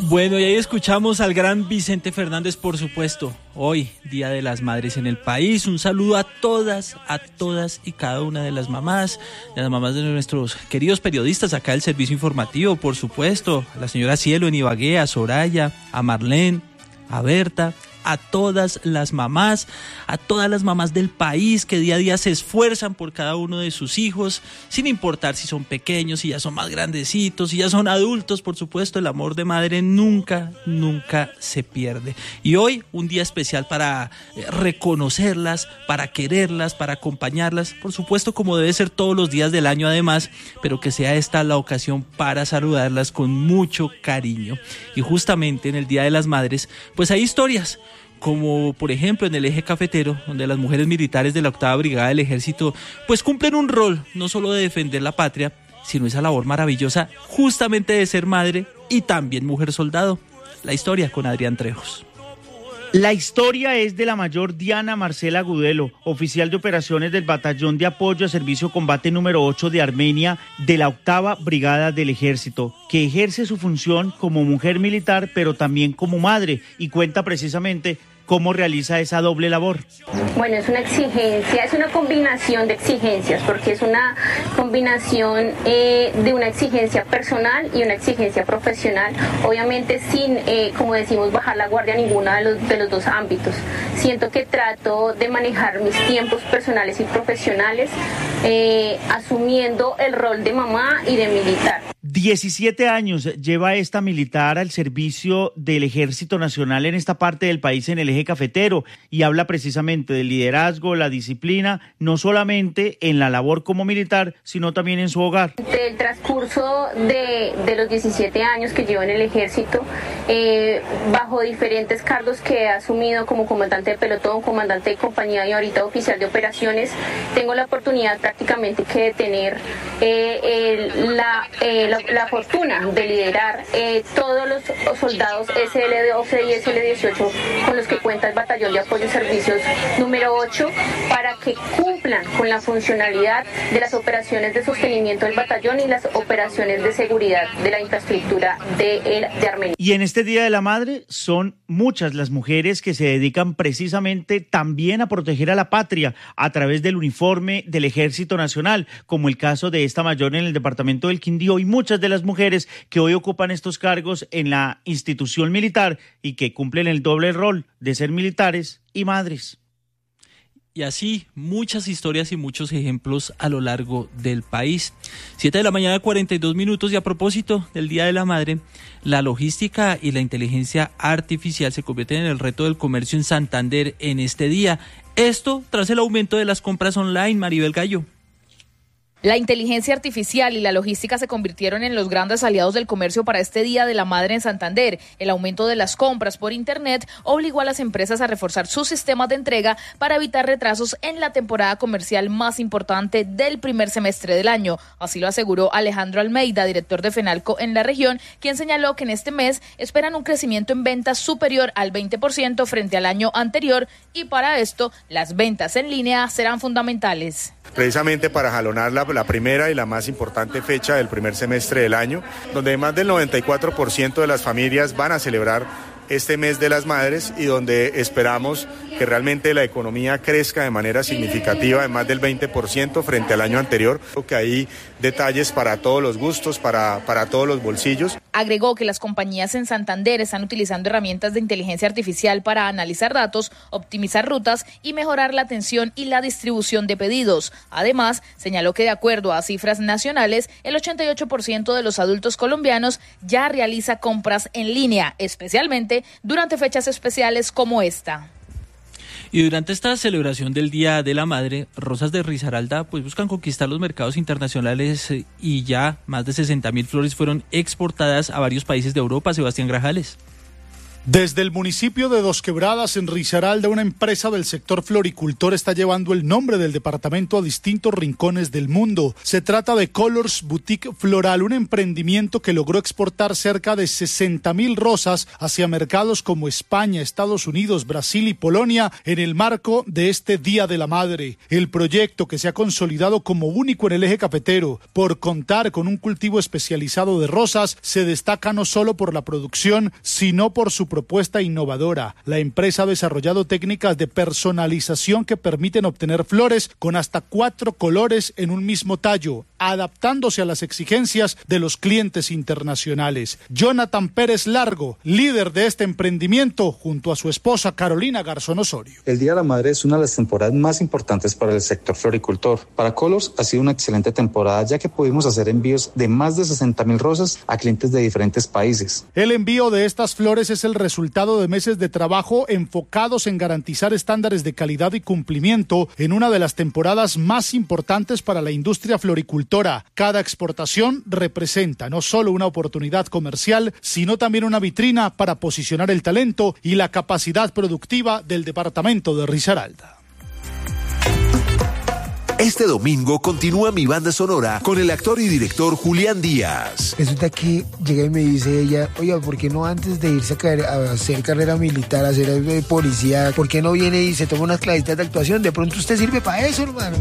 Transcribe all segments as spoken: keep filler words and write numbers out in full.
Bueno, y ahí escuchamos al gran Vicente Fernández, por supuesto. Hoy, Día de las Madres en el país. Un saludo a todas, a todas y cada una de las mamás, de las mamás de nuestros queridos periodistas acá del Servicio Informativo, por supuesto. A la señora Cielo en Ibagué, a Soraya, a Marlene, a Berta, a todas las mamás, a todas las mamás del país que día a día se esfuerzan por cada uno de sus hijos, sin importar si son pequeños, si ya son más grandecitos, si ya son adultos, por supuesto, el amor de madre nunca, nunca se pierde. Y hoy, un día especial para reconocerlas, para quererlas, para acompañarlas, por supuesto, como debe ser todos los días del año además, pero que sea esta la ocasión para saludarlas con mucho cariño. Y justamente en el Día de las Madres, pues hay historias, como por ejemplo en el eje cafetero, donde las mujeres militares de la octava brigada del ejército pues cumplen un rol no solo de defender la patria, sino esa labor maravillosa justamente de ser madre y también mujer soldado. La historia con Adrián Trejos. La historia es de la mayor Diana Marcela Gudelo, oficial de operaciones del Batallón de Apoyo a Servicio Combate número ocho de Armenia de la octava Brigada del Ejército, que ejerce su función como mujer militar, pero también como madre, y cuenta precisamente cómo realiza esa doble labor. Bueno, es una exigencia, es una combinación de exigencias, porque es una combinación eh, de una exigencia personal y una exigencia profesional, obviamente sin, eh, como decimos, bajar la guardia a ninguno de los, de los dos ámbitos. Siento que trato de manejar mis tiempos personales y profesionales, eh, asumiendo el rol de mamá y de militar. diecisiete años lleva esta militar al servicio del Ejército Nacional en esta parte del país, en el eje cafetero, y habla precisamente del liderazgo, la disciplina, no solamente en la labor como militar, sino también en su hogar. Del transcurso de, de los diecisiete años que llevo en el Ejército, eh, bajo diferentes cargos que he asumido como comandante de pelotón, comandante de compañía y ahorita oficial de operaciones, tengo la oportunidad prácticamente que de tener eh, el, la, eh, la, la fortuna de liderar eh, todos los soldados S L doce y S L dieciocho con los que cuenta el Batallón de Apoyo y Servicios número ocho, para que cumplan con la funcionalidad de las operaciones de sostenimiento del batallón y las operaciones de seguridad de la infraestructura de, el, de Armenia. Y en este Día de la Madre son muchas las mujeres que se dedican precisamente también a proteger a la patria a través del uniforme del Ejército Nacional, como el caso de esta mayor en el departamento del Quindío, y muchas de las mujeres que hoy ocupan estos cargos en la institución militar y que cumplen el doble rol de ser militares y madres. Y así muchas historias y muchos ejemplos a lo largo del país. Siete de la mañana, cuarenta y dos minutos, y a propósito del Día de la Madre, la logística y la inteligencia artificial se convierten en el reto del comercio en Santander en este día. Esto tras el aumento de las compras online. Maribel Gallo. La inteligencia artificial y la logística se convirtieron en los grandes aliados del comercio para este Día de la Madre en Santander. El aumento de las compras por Internet obligó a las empresas a reforzar sus sistemas de entrega para evitar retrasos en la temporada comercial más importante del primer semestre del año. Así lo aseguró Alejandro Almeida, director de Fenalco en la región, quien señaló que en este mes esperan un crecimiento en ventas superior al veinte por ciento frente al año anterior, y para esto las ventas en línea serán fundamentales. Precisamente para jalonar la, la primera y la más importante fecha del primer semestre del año, donde más del noventa y cuatro por ciento de las familias van a celebrar este mes de las madres y donde esperamos que realmente la economía crezca de manera significativa, de más del veinte por ciento frente al año anterior. Creo que hay detalles para todos los gustos, para, para todos los bolsillos. Agregó que las compañías en Santander están utilizando herramientas de inteligencia artificial para analizar datos, optimizar rutas y mejorar la atención y la distribución de pedidos. Además, señaló que de acuerdo a cifras nacionales, el ochenta y ocho por ciento de los adultos colombianos ya realiza compras en línea, especialmente durante fechas especiales como esta. Y durante esta celebración del Día de la Madre, Rosas de Risaralda pues buscan conquistar los mercados internacionales y ya más de sesenta mil flores fueron exportadas a varios países de Europa. Sebastián Grajales. Desde el municipio de Dos Quebradas, en Risaralda, una empresa del sector floricultor está llevando el nombre del departamento a distintos rincones del mundo. Se trata de Colors Boutique Floral, un emprendimiento que logró exportar cerca de sesenta mil rosas hacia mercados como España, Estados Unidos, Brasil y Polonia en el marco de este Día de la Madre. El proyecto, que se ha consolidado como único en el eje cafetero por contar con un cultivo especializado de rosas, se destaca no solo por la producción, sino por su propuesta innovadora. La empresa ha desarrollado técnicas de personalización que permiten obtener flores con hasta cuatro colores en un mismo tallo, adaptándose a las exigencias de los clientes internacionales. Jonathan Pérez Largo, líder de este emprendimiento, junto a su esposa Carolina Garzón Osorio. El Día de la Madre es una de las temporadas más importantes para el sector floricultor. Para Colors ha sido una excelente temporada, ya que pudimos hacer envíos de más de sesenta mil rosas a clientes de diferentes países. El envío de estas flores es el resultado de meses de trabajo enfocados en garantizar estándares de calidad y cumplimiento en una de las temporadas más importantes para la industria floricultora. Cada exportación representa no solo una oportunidad comercial, sino también una vitrina para posicionar el talento y la capacidad productiva del departamento de Risaralda. Este domingo continúa Mi Banda Sonora con el actor y director Julián Díaz. Resulta que llega y me dice ella, oiga, ¿por qué no antes de irse a, caer, a hacer carrera militar, a hacer eh, policía, ¿por qué no viene y se toma unas clasitas de actuación? De pronto usted sirve para eso, hermano.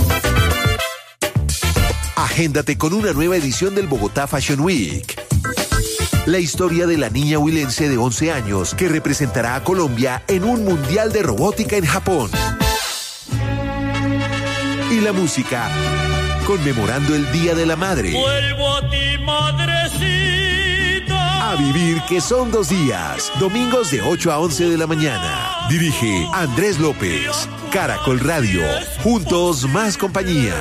Agéndate con una nueva edición del Bogotá Fashion Week. La historia de la niña huilense de once años que representará a Colombia en un mundial de robótica en Japón. Y la música, conmemorando el Día de la Madre. Vuelvo a ti, madrecita. A vivir, que son dos días. Domingos de ocho a once de la mañana. Dirige Andrés López. Caracol Radio. Juntos más compañía.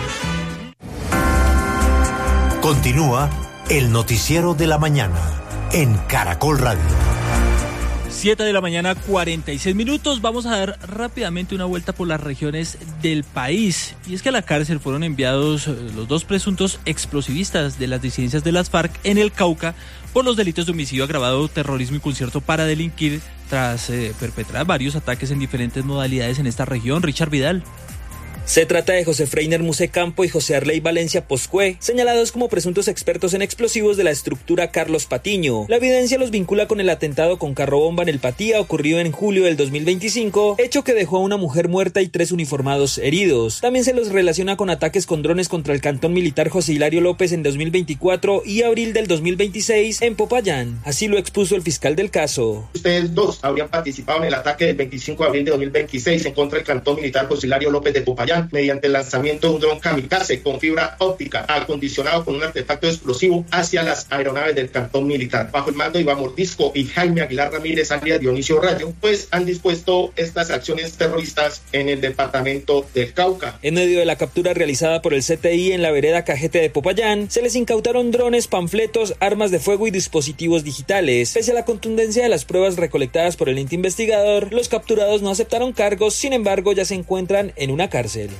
Continúa el noticiero de la mañana en Caracol Radio. siete de la mañana, cuarenta y seis minutos. Vamos a dar rápidamente una vuelta por las regiones del país. Y es que a la cárcel fueron enviados los dos presuntos explosivistas de las disidencias de las FARC en el Cauca por los delitos de homicidio agravado, terrorismo y concierto para delinquir tras eh, perpetrar varios ataques en diferentes modalidades en esta región. Richard Vidal. Se trata de José Freiner Muse Campo y José Arley Valencia Poscue, señalados como presuntos expertos en explosivos de la estructura Carlos Patiño. La evidencia los vincula con el atentado con carro bomba en el Patía ocurrido en julio del dos mil veinticinco, hecho que dejó a una mujer muerta y tres uniformados heridos. También se los relaciona con ataques con drones contra el cantón militar José Hilario López en dos mil veinticuatro y abril del dos mil veintiséis en Popayán. Así lo expuso el fiscal del caso. Ustedes dos habrían participado en el ataque del veinticinco de abril de dos mil veintiséis en contra del cantón militar José Hilario López de Popayán, mediante el lanzamiento de un dron kamikaze con fibra óptica acondicionado con un artefacto explosivo hacia las aeronaves del cantón militar. Bajo el mando de Iván Mordisco y Jaime Aguilar Ramírez, alias Dionisio Rayo, pues han dispuesto estas acciones terroristas en el departamento del Cauca. En medio de la captura realizada por el C T I en la vereda Cajete de Popayán, se les incautaron drones, panfletos, armas de fuego y dispositivos digitales. Pese a la contundencia de las pruebas recolectadas por el ente investigador, los capturados no aceptaron cargos, sin embargo ya se encuentran en una cárcel.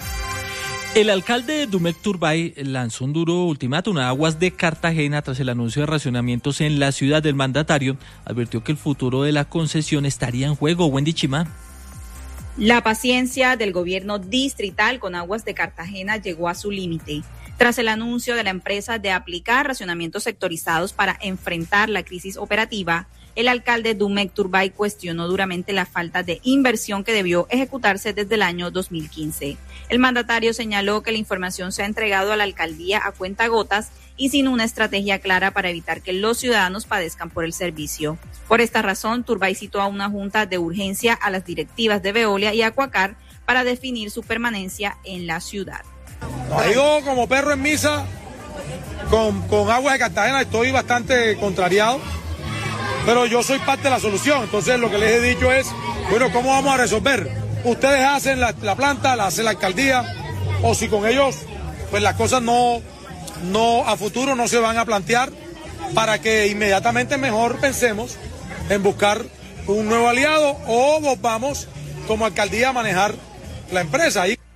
El alcalde Dumek Turbay lanzó un duro ultimátum a Aguas de Cartagena tras el anuncio de racionamientos en la ciudad. Del mandatario advirtió que el futuro de la concesión estaría en juego. Wendy Chimá. La paciencia del gobierno distrital con Aguas de Cartagena llegó a su límite. Tras el anuncio de la empresa de aplicar racionamientos sectorizados para enfrentar la crisis operativa, el alcalde Dumek Turbay cuestionó duramente la falta de inversión que debió ejecutarse desde el año dos mil quince. El mandatario señaló que la información se ha entregado a la alcaldía a cuentagotas y sin una estrategia clara para evitar que los ciudadanos padezcan por el servicio. Por esta razón, Turbay citó a una junta de urgencia a las directivas de Veolia y Acuacar para definir su permanencia en la ciudad. Yo, como perro en misa, con, con Aguas de Cartagena estoy bastante contrariado, pero yo soy parte de la solución. Entonces lo que les he dicho es, bueno, ¿cómo vamos a resolver? Ustedes hacen la, la planta, la hace la alcaldía, o si con ellos, pues las cosas no, no, a futuro no se van a plantear, para que inmediatamente mejor pensemos en buscar un nuevo aliado o vamos como alcaldía a manejar la empresa.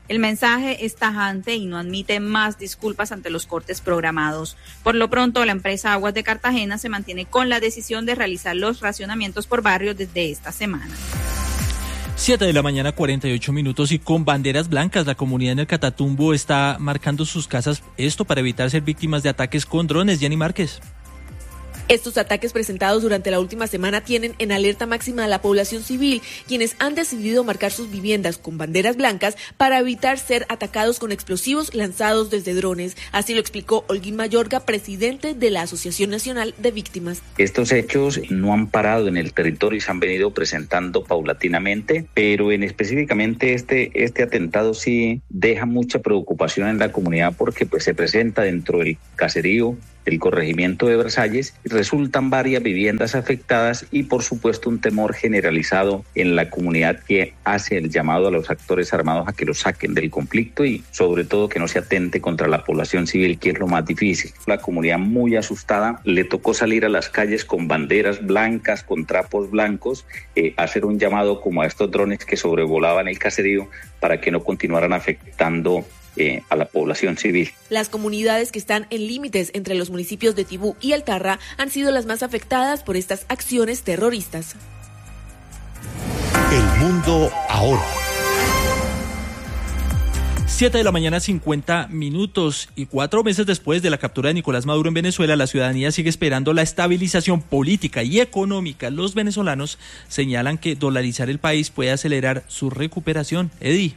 El mensaje es tajante y no admite más disculpas ante los cortes programados. Por lo pronto, la empresa Aguas de Cartagena se mantiene con la decisión de realizar los racionamientos por barrios desde esta semana. siete de la mañana, cuarenta y ocho minutos, y con banderas blancas la comunidad en el Catatumbo está marcando sus casas, esto para evitar ser víctimas de ataques con drones. Jenny Márquez. Estos ataques presentados durante la última semana tienen en alerta máxima a la población civil, quienes han decidido marcar sus viviendas con banderas blancas para evitar ser atacados con explosivos lanzados desde drones. Así lo explicó Holguín Mayorga, presidente de la Asociación Nacional de Víctimas. Estos hechos no han parado en el territorio y se han venido presentando paulatinamente, pero en específicamente este, este atentado sí deja mucha preocupación en la comunidad porque pues, se presenta dentro del caserío del corregimiento de Versalles, resultan varias viviendas afectadas y por supuesto un temor generalizado en la comunidad que hace el llamado a los actores armados a que los saquen del conflicto y sobre todo que no se atente contra la población civil, que es lo más difícil. La comunidad muy asustada, le tocó salir a las calles con banderas blancas, con trapos blancos, eh, hacer un llamado como a estos drones que sobrevolaban el caserío para que no continuaran afectando Eh, a la población civil. Las comunidades que están en límites entre los municipios de Tibú y Altarra han sido las más afectadas por estas acciones terroristas. El mundo ahora. siete de la mañana, cincuenta minutos, y cuatro meses después de la captura de Nicolás Maduro en Venezuela, la ciudadanía sigue esperando la estabilización política y económica. Los venezolanos señalan que dolarizar el país puede acelerar su recuperación. Eddie.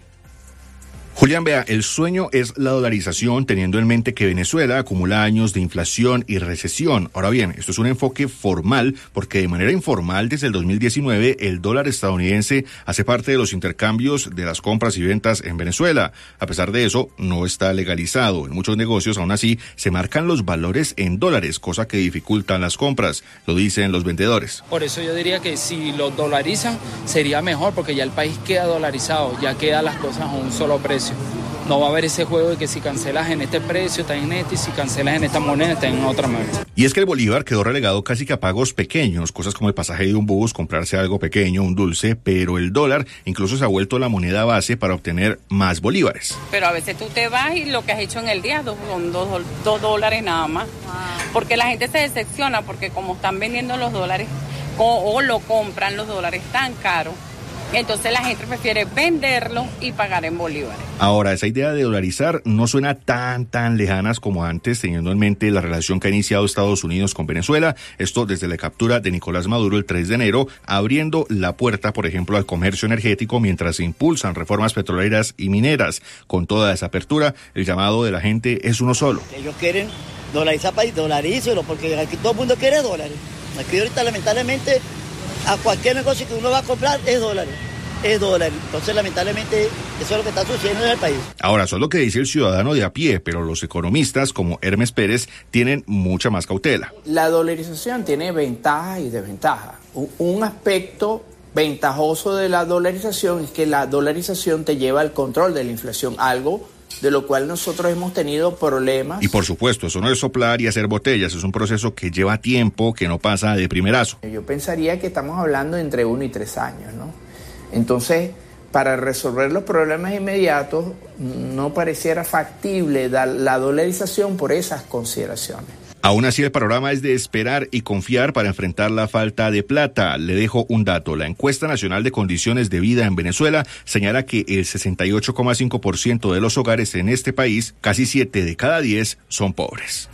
Julián, vea, el sueño es la dolarización, teniendo en mente que Venezuela acumula años de inflación y recesión. Ahora bien, esto es un enfoque formal, porque de manera informal, desde el dos mil diecinueve, el dólar estadounidense hace parte de los intercambios de las compras y ventas en Venezuela. A pesar de eso, no está legalizado. En muchos negocios, aún así, se marcan los valores en dólares, cosa que dificulta las compras, lo dicen los vendedores. Por eso yo diría que si lo dolarizan, sería mejor, porque ya el país queda dolarizado, ya quedan las cosas a un solo precio. No va a haber ese juego de que si cancelas en este precio, está en este, y si cancelas en esta moneda, está en otra moneda. Y es que el bolívar quedó relegado casi que a pagos pequeños, cosas como el pasaje de un bus, comprarse algo pequeño, un dulce, pero el dólar incluso se ha vuelto la moneda base para obtener más bolívares. Pero a veces tú te vas y lo que has hecho en el día son dos, dos dólares nada más. Ah. Porque la gente se decepciona, porque como están vendiendo los dólares o, o lo compran los dólares tan caros, entonces la gente prefiere venderlo y pagar en bolívares. Ahora, esa idea de dolarizar no suena tan, tan lejanas como antes, teniendo en mente la relación que ha iniciado Estados Unidos con Venezuela. Esto desde la captura de Nicolás Maduro el tres de enero, abriendo la puerta, por ejemplo, al comercio energético mientras se impulsan reformas petroleras y mineras. Con toda esa apertura, el llamado de la gente es uno solo. Ellos quieren dolarizar país, dolarízelo, porque aquí todo el mundo quiere dólares. Aquí ahorita, lamentablemente, a cualquier negocio que uno va a comprar es dólares, es dólares. Entonces, lamentablemente, eso es lo que está sucediendo en el país. Ahora, eso es lo que dice el ciudadano de a pie, pero los economistas, como Hermes Pérez, tienen mucha más cautela. La dolarización tiene ventajas y desventajas. Un aspecto ventajoso de la dolarización es que la dolarización te lleva al control de la inflación, algo de lo cual nosotros hemos tenido problemas. Y por supuesto, eso no es soplar y hacer botellas, es un proceso que lleva tiempo, que no pasa de primerazo. Yo pensaría que estamos hablando entre uno y tres años, ¿no? Entonces, para resolver los problemas inmediatos, no pareciera factible dar la dolarización por esas consideraciones. Aún así, el panorama es de esperar y confiar para enfrentar la falta de plata. Le dejo un dato. La encuesta nacional de condiciones de vida en Venezuela señala que el sesenta y ocho coma cinco por ciento de los hogares en este país, casi siete de cada diez, son pobres.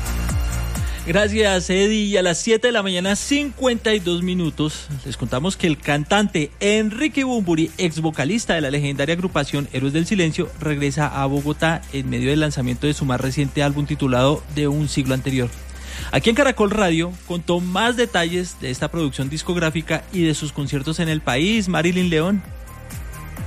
Gracias, Eddie. Y a las siete de la mañana, cincuenta y dos minutos, les contamos que el cantante Enrique Bunbury, ex vocalista de la legendaria agrupación Héroes del Silencio, regresa a Bogotá en medio del lanzamiento de su más reciente álbum titulado De un siglo anterior. Aquí en Caracol Radio contó más detalles de esta producción discográfica y de sus conciertos en el país. Marilyn León.